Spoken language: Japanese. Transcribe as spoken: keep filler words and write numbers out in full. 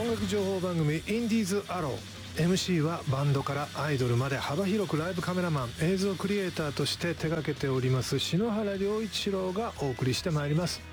音楽情報番組インディーズアロー。 エムシー はバンドからアイドルまで幅広くライブカメラマン、映像クリエイターとして手掛けております篠原良一郎がお送りしてまいります。